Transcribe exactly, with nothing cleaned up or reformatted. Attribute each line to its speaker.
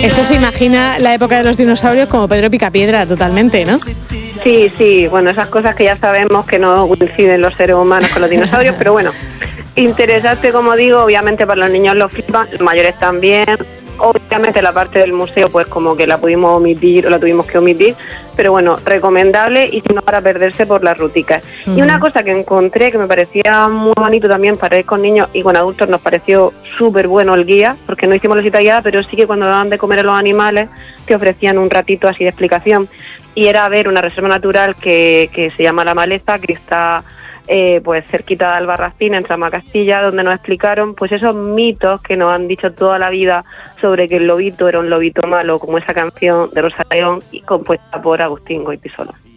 Speaker 1: Esto se imagina la época de los dinosaurios como Pedro Picapiedra, totalmente, ¿no?
Speaker 2: Sí, sí, bueno, esas cosas que ya sabemos que no coinciden los seres humanos con los dinosaurios, pero bueno, interesante, como digo, obviamente para los niños los flipan, los mayores también. Obviamente la parte del museo pues como que la pudimos omitir o la tuvimos que omitir, pero bueno, recomendable y no para perderse por las ruticas. Uh-huh. Y una cosa que encontré que me parecía muy bonito también para ir con niños y con adultos, nos pareció súper bueno el guía, porque no hicimos la cita guiada, pero sí que cuando daban de comer a los animales te ofrecían un ratito así de explicación, y era ver una reserva natural que, que se llama La Maleza, que está Eh, pues cerquita de Albarracín, en Tramacastilla, donde nos explicaron pues esos mitos que nos han dicho toda la vida sobre que el lobito era un lobito malo, como esa canción de Rosa León, y compuesta por Agustín Goytisolo.